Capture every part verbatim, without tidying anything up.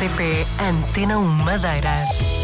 T P Antena um Madeira.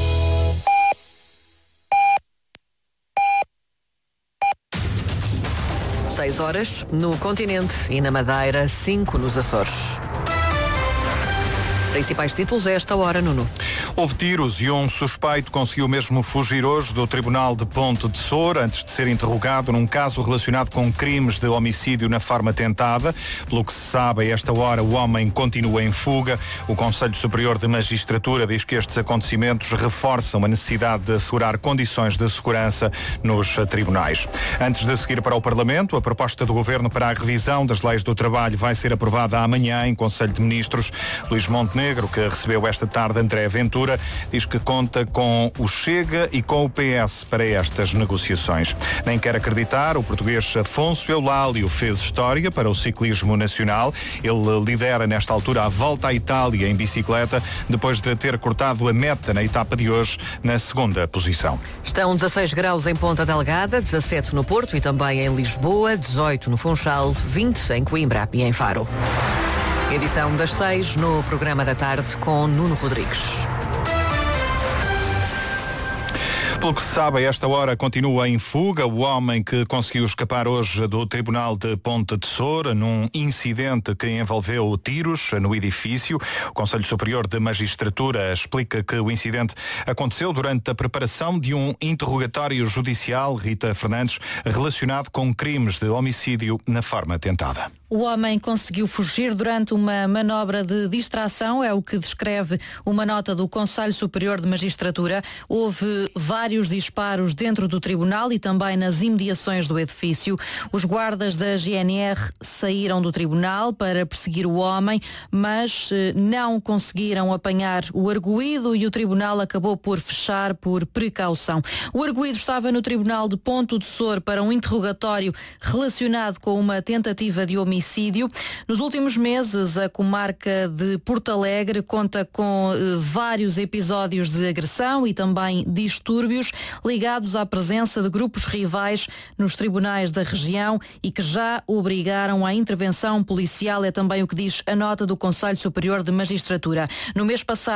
Seis horas no continente e na Madeira, cinco nos Açores. Principais títulos a esta hora, Nuno. Houve tiros e um suspeito conseguiu mesmo fugir hoje do Tribunal de Ponte de Sor antes de ser interrogado num caso relacionado com crimes de homicídio na forma tentada. Pelo que se sabe, a esta hora o homem continua em fuga. O Conselho Superior de Magistratura diz que estes acontecimentos reforçam a necessidade de assegurar condições de segurança nos tribunais. Antes de seguir para o Parlamento, a proposta do Governo para a revisão das leis do trabalho vai ser aprovada amanhã em Conselho de Ministros. Luís Montenegro, que recebeu esta tarde André Ventura, diz que conta com o Chega e com o P S para estas negociações. Nem quer acreditar, o português Afonso Eulálio fez história para o ciclismo nacional. Ele lidera nesta altura a Volta à Itália em bicicleta, depois de ter cortado a meta na etapa de hoje na segunda posição. Estão dezasseis graus em Ponta Delgada, dezassete no Porto e também em Lisboa, dezoito no Funchal, vinte em Coimbra e em Faro. Edição das seis no programa da tarde com Nuno Rodrigues. Pelo que se sabe, a esta hora continua em fuga o homem que conseguiu escapar hoje do Tribunal de Ponte de Sor num incidente que envolveu tiros no edifício. O Conselho Superior de Magistratura explica que o incidente aconteceu durante a preparação de um interrogatório judicial, Rita Fernandes, relacionado com crimes de homicídio na forma tentada. O homem conseguiu fugir durante uma manobra de distração, é o que descreve uma nota do Conselho Superior de Magistratura. Houve vários disparos dentro do tribunal e também nas imediações do edifício. Os guardas da G N R saíram do tribunal para perseguir o homem, mas eh, não conseguiram apanhar o arguido e o tribunal acabou por fechar por precaução. O arguido estava no Tribunal de Ponte de Sor para um interrogatório relacionado com uma tentativa de homicídio. Nos últimos meses, a comarca de Porto Alegre conta com eh, vários episódios de agressão e também distúrbios ligados à presença de grupos rivais nos tribunais da região e que já obrigaram à intervenção policial, é também o que diz a nota do Conselho Superior de Magistratura. No mês passado,